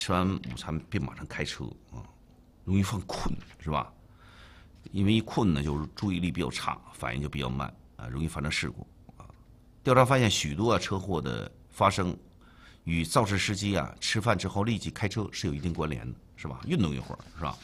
吃完午餐别马上开车啊，容易犯困，是吧？因为一困呢，就是注意力比较差，反应就比较慢啊，容易发生事故啊。调查发现，许多车祸的发生与肇事司机吃饭之后立即开车是有一定关联的，是吧？运动一会儿，是吧？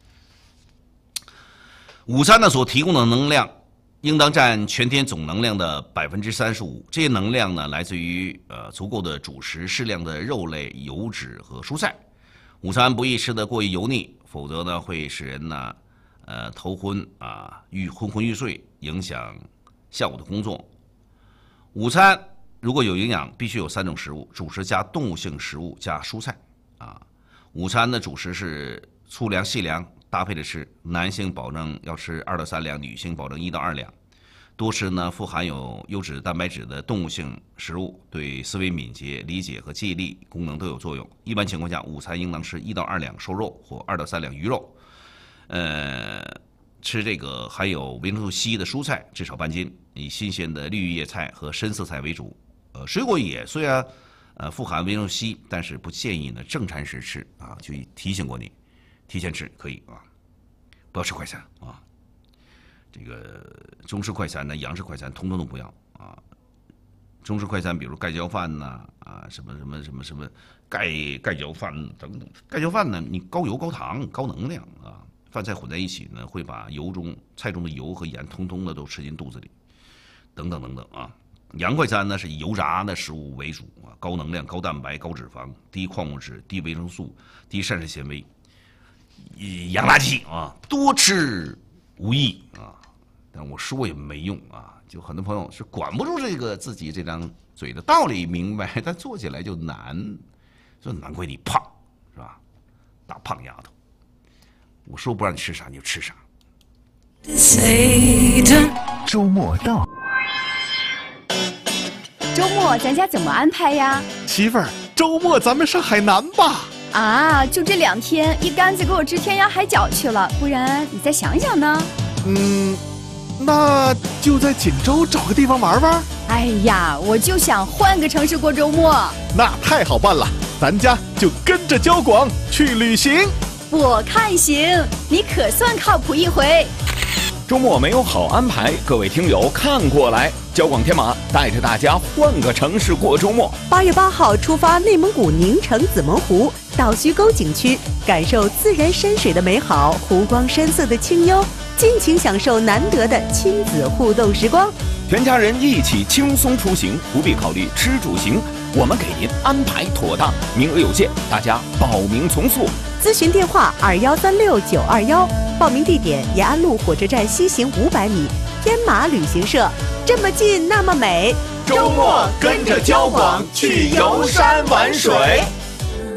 午餐呢所提供的能量，应当占全天总能量的35%。这些能量呢，来自于足够的主食、适量的肉类、油脂和蔬菜。午餐不宜吃得过于油腻，否则呢会使人呢头昏昏昏欲睡，影响下午的工作。午餐如果有营养，必须有3种食物：主食加动物性食物加蔬菜啊。午餐的主食是粗粮、细粮。搭配着吃，男性保证要吃2到3两，女性保证1到2两。多吃呢富含有优质蛋白质的动物性食物，对思维敏捷、理解和记忆力功能都有作用。一般情况下，午餐应当吃1到2两瘦肉或2到3两鱼肉。吃这个含有维生素 C 的蔬菜至少半斤，以新鲜的绿叶菜和深色菜为主。水果也虽然富含维生素 C， 但是不建议呢正餐时吃啊，就提醒过你。提前吃可以啊，不要吃快餐啊。这个中式快餐呢、洋式快餐，通通都不要啊。中式快餐，比如盖浇饭呐什么盖浇饭等等。盖浇饭呢，你高油、高糖、高能量啊，饭菜混在一起呢，会把菜中的油和盐通通的都吃进肚子里，等等等等啊。洋快餐呢是以油炸的食物为主啊，高能量、高蛋白、高脂肪、低矿物质、低维生素、低膳食纤维。洋垃圾啊，多吃无益啊，但我说也没用啊。就很多朋友是管不住自己这张嘴的，道理明白，但做起来就难，就难怪你胖，是吧？大胖丫头，我说不让你吃啥你就吃啥。 周末到， 周末咱家怎么安排呀？ 媳妇儿，周末咱们上海南吧。 啊，就这2天，一竿子给我支天涯海角去了，不然你再想想呢？ 那就在锦州找个地方玩玩。 哎呀，我就想换个城市过周末。 那太好办了，咱家就跟着交广去旅行。 我看行，你可算靠谱一回。 周末没有好安排，各位听友看过来，交广天马带着大家换个城市过周末。 8月8号出发内蒙古宁城紫盟湖到徐沟景区，感受自然山水的美好，湖光山色的清幽，尽情享受难得的亲子互动时光。 全家人一起轻松出行，不必考虑吃住行，我们给您安排妥当，名额有限，大家报名从速。 咨询电话2136-921，报名地点延安路火车站西行500米，天马旅行社。这么近，那么美， 周末跟着交广去游山玩水。